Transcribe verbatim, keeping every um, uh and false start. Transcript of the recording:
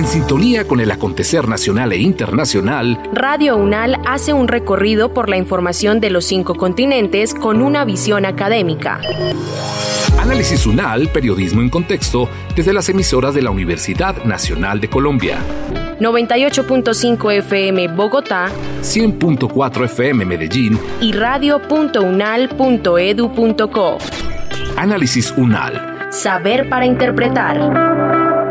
En sintonía con el acontecer nacional e internacional, Radio UNAL hace un recorrido por la información de los cinco continentes con una visión académica. Análisis UNAL, periodismo en contexto, desde las emisoras de la Universidad Nacional de Colombia. noventa y ocho punto cinco F M Bogotá, cien punto cuatro F M Medellín y radio punto unal punto edu punto co. Análisis UNAL. Saber para interpretar.